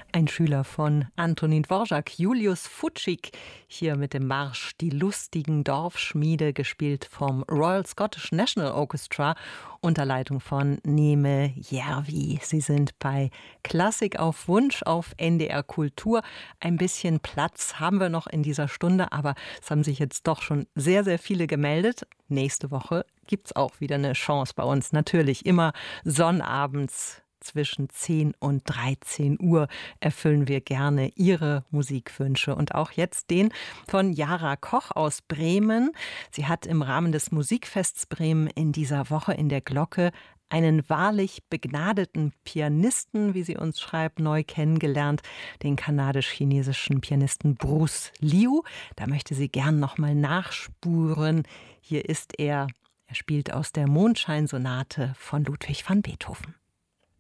Ein Schüler von Antonin Dvorak, Julius Fučík, hier mit dem Marsch Die lustigen Dorfschmiede, gespielt vom Royal Scottish National Orchestra unter Leitung von Neeme Järvi. Sie sind bei Klassik auf Wunsch auf NDR Kultur. Ein bisschen Platz haben wir noch in dieser Stunde, aber es haben sich jetzt doch schon sehr, sehr viele gemeldet. Nächste Woche gibt es auch wieder eine Chance bei uns. Natürlich immer sonnabends zwischen 10 und 13 Uhr erfüllen wir gerne Ihre Musikwünsche und auch jetzt den von Jara Koch aus Bremen. Sie hat im Rahmen des Musikfests Bremen in dieser Woche in der Glocke einen wahrlich begnadeten Pianisten, wie sie uns schreibt, neu kennengelernt, den kanadisch-chinesischen Pianisten Bruce Liu. Da möchte sie gern nochmal nachspuren. Hier ist er. Er spielt aus der Mondscheinsonate von Ludwig van Beethoven.